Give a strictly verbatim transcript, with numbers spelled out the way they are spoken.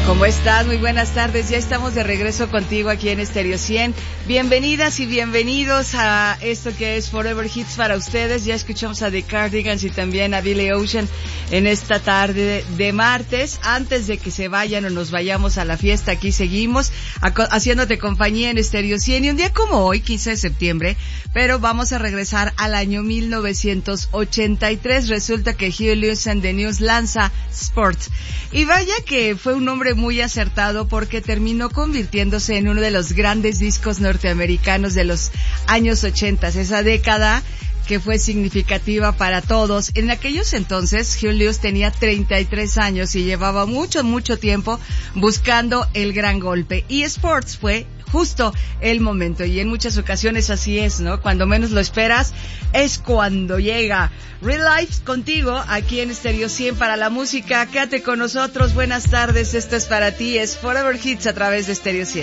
¿Cómo estás? Muy buenas tardes. Ya estamos de regreso contigo aquí en Stereo cien. Bienvenidas y bienvenidos a esto que es Forever Hits para ustedes. Ya escuchamos a The Cardigans y también a Billy Ocean en esta tarde de martes. Antes de que se vayan o nos vayamos a la fiesta, aquí seguimos haciéndote compañía en Stereo cien. Y un día como hoy, quince de septiembre, pero vamos a regresar al año mil novecientos ochenta y tres. Resulta que Huey Lewis and the News lanza Sport. Y vaya que fue un nombre muy acertado porque terminó convirtiéndose en uno de los grandes discos norteamericanos de los años ochenta, esa década que fue significativa para todos. En aquellos entonces, Huey Lewis tenía treinta y tres años y llevaba mucho, mucho tiempo buscando el gran golpe. Y Sports fue justo el momento, y en muchas ocasiones así es, ¿no? Cuando menos lo esperas, es cuando llega. Real Life contigo, aquí en Stereo cien para la música. Quédate con nosotros, buenas tardes, esto es para ti, es Forever Hits a través de Stereo cien.